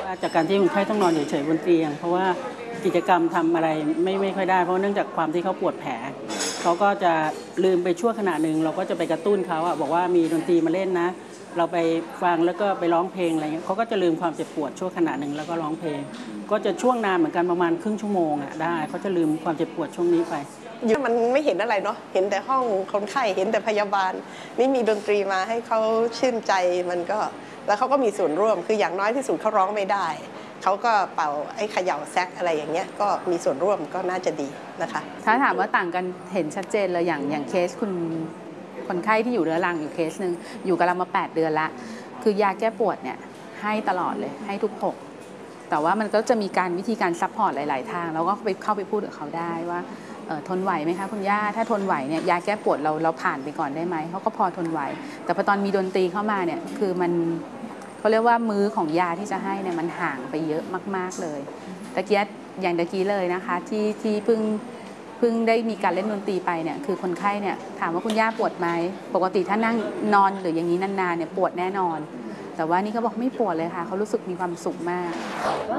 จากการที่คนไข้ต้องนอนเฉยๆบนเตียงเพราะว่ากิจกรรมทำอะไรไม่ค่อยได้เพราะเนื่องจากความที่เขาปวดแผลเขาก็จะลืมไปชั่วขณะหนึ่งเราก็จะไปกระตุ้นเขาบอกว่ามีดนตรีมาเล่นนะเราไปฟังแล้วก็ไปร้องเพลงอะไรเงี้ยเขาก็จะลืมความเจ็บปวดชั่วขณะหนึ่งแล้วก็ร้องเพลงก็จะช่วงนานเหมือนกันประมาณครึ่งชั่วโมงได้เขาจะลืมความเจ็บปวดช่วงนี้ไปมันไม่เห็นอะไรเนาะเห็นแต่ห้องคนไข้เห็นแต่พยาบาลไม่มีดนตรีมาให้เขาชื่นใจมันก็แล้วเขาก็มีส่วนร่วมคืออย่างน้อยที่สุดเขาร้องไม่ได้เขาก็เป่าไอ้เขย่าแซกอะไรอย่างเงี้ยก็มีส่วนร่วมก็น่าจะดีนะคะถ้าถามว่าต่างกันเห็นชัดเจนเลยอย่างเคสคนไข้ที่อยู่เรื้อรังอยู่เคสหนึ่งอยู่กับเรามา8 เดือนละคือยาแก้ปวดเนี่ยให้ตลอดเลยให้ทุก6แต่ว่ามันก็จะมีวิธีการซัพพอร์ตหลายๆทางแล้วก็เข้าไปพูดกับเขาได้ว่าทนไหวไหมคะคุณย่าถ้าทนไหวเนี่ยยาแก้ปวดเราผ่านไปก่อนได้ไหมเขาก็พอทนไหวแต่พอตอนมีดนตรีเข้ามาเนี่ยคือมันเขาเรียกว่ามื้อของยาที่จะให้เนี่ยมันห่างไปเยอะมากๆเลยตะกี้เลยนะคะที่เพิ่งได้มีการเล่นดนตรีไปเนี่ยคือคนไข้เนี่ยถามว่าคุณย่าปวดไหมปกติถ้านั่งนอนหรืออย่างนี้นานๆเนี่ยปวดแน่นอนแต่ว่านี่เขาบอกไม่ปวดเลยค่ะเขารู้สึกมีความสุขมาก